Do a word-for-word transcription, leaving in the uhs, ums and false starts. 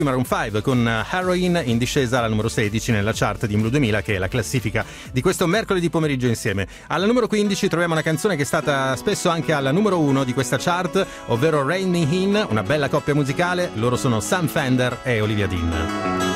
Maroon cinque con Heroin, in discesa alla numero sedici nella chart di Blu duemila, che è la classifica di questo mercoledì pomeriggio insieme. Alla numero quindici troviamo una canzone che è stata spesso anche alla numero uno di questa chart, ovvero Rain Me In, una bella coppia musicale. Loro sono Sam Fender e Olivia Dean.